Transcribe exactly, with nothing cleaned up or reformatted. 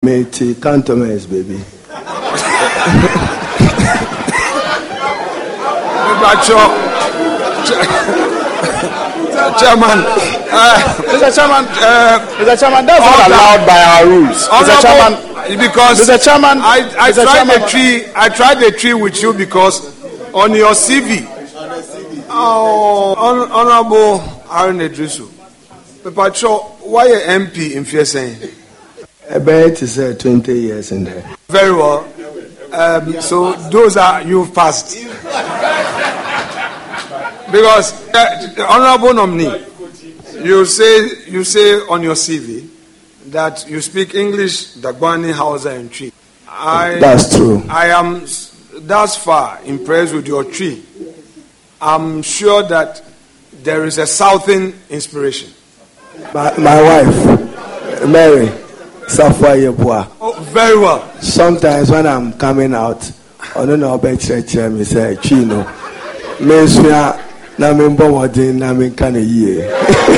Mate, Cantonese, baby. Chairman, uh, Mister Chairman, uh, Mister Chairman, that's not allowed by our rules. Mister Chairman, because Mister Chairman, I, I Mister tried Chairman, the tree. I tried the tree with you because on your C V, oh, hon- Honorable Aaron Edrisu, Papacho, why a M P in Fiesane? about it is uh, twenty years in there. Very well. Um, so those are you've passed. Because uh, the honorable nominee, you say you say on your C V that you speak English, Dagbani, Hausa, and Tree. I, That's true. I am thus far impressed with your Tree. I'm sure that there is a Southern inspiration. My, my wife, Mary, Safwa Yebua. Oh, very well. Sometimes when I'm coming out, I don't know about church, I say, Chino, Messia, Namin Bowadin, Namin Kanye.